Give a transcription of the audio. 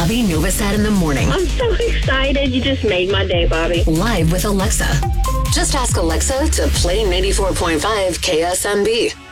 Bobby Novosad in the morning. I'm so excited. You just made my day, Bobby. Live with Alexa. Just ask Alexa to play 94.5 KSMB.